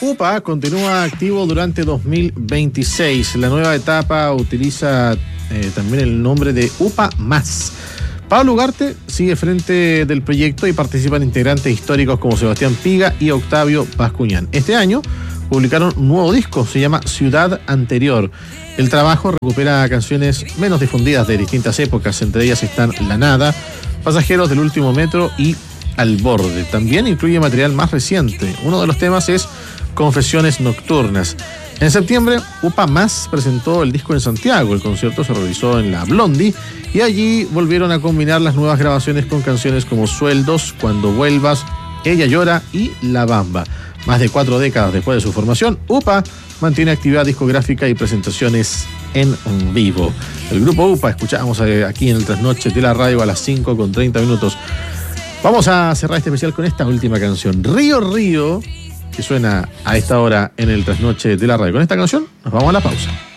UPA continúa activo durante 2026. La nueva etapa utiliza también el nombre de UPA Más. Pablo Ugarte sigue frente del proyecto y participan integrantes históricos como Sebastián Piga y Octavio Bascuñán. Este año publicaron un nuevo disco, se llama Ciudad Anterior. El trabajo recupera canciones menos difundidas de distintas épocas, entre ellas están La Nada, Pasajeros del Último Metro y Al Borde. También incluye material más reciente. Uno de los temas es Confesiones Nocturnas. En septiembre, UPA Más presentó el disco en Santiago. El concierto se realizó en la Blondie y allí volvieron a combinar las nuevas grabaciones con canciones como Sueldos, Cuando Vuelvas, Ella Llora y La Bamba. Más de 4 décadas después de su formación, UPA mantiene actividad discográfica y presentaciones en vivo. El grupo UPA escuchamos aquí en el Trasnoche de la Radio a las 5:30. Vamos a cerrar este especial con esta última canción, Río Río, que suena a esta hora en el Trasnoche de la Radio. Con esta canción nos vamos a la pausa.